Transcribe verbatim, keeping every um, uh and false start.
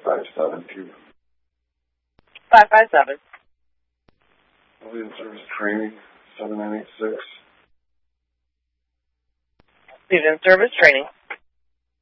five seven two. five five seven. Lead service training, seven nine eight six. Lead in service training.